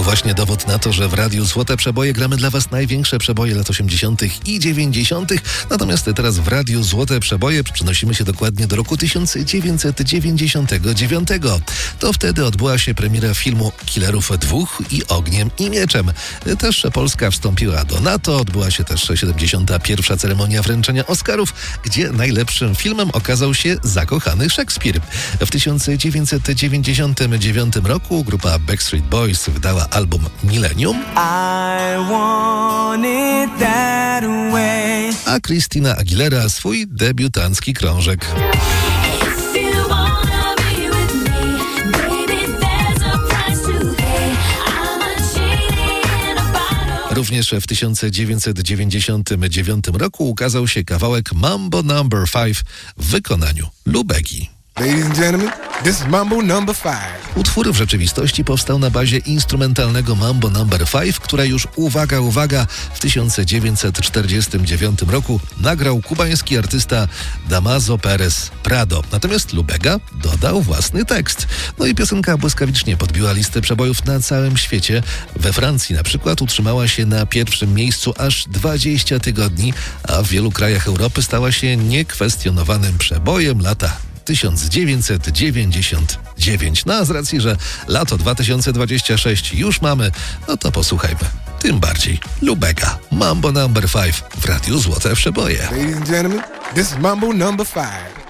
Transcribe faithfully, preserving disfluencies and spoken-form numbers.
właśnie dowód na to, że w Radiu Złote Przeboje gramy dla Was największe przeboje lat osiemdziesiątych i dziewięćdziesiątych. Natomiast teraz w Radiu Złote Przeboje przenosimy się dokładnie do roku tysiąc dziewięćset dziewięćdziesiątego dziewiątego. To wtedy odbyła się premiera filmu Killerów dwóch i Ogniem i Mieczem. Też Polska wstąpiła do NATO, odbyła się też siedemdziesiąta pierwsza ceremonia wręczenia Oscarów, gdzie najlepszym filmem okazał się Zakochany Szekspir. W tysiąc dziewięćset dziewięćdziesiątym dziewiątym roku grupa Backstreet Boys wydała album Millennium, I want it that way. a Christina Aguilera swój debiutancki krążek. Również w tysiąc dziewięćset dziewięćdziesiątym dziewiątym roku ukazał się kawałek Mambo number five w wykonaniu Lubegi. Ladies and gentlemen, this is Mambo number five. Utwór w rzeczywistości powstał na bazie instrumentalnego Mambo number five, które już, uwaga, uwaga, w tysiąc dziewięćset czterdziestym dziewiątym roku nagrał kubański artysta Damaso Perez Prado. Natomiast Lubega dodał własny tekst. No i piosenka błyskawicznie podbiła listę przebojów na całym świecie. We Francji na przykład utrzymała się na pierwszym miejscu aż dwadzieścia tygodni, a w wielu krajach Europy stała się niekwestionowanym przebojem lata tysiąc dziewięćset dziewięćdziesiąt dziewięć. No a z racji, że lato dwa tysiące dwudzieste szóste już mamy, no to posłuchajmy. Tym bardziej Lubega, Mambo number five w Radiu Złote Przeboje. Ladies and gentlemen, this is Mambo number five.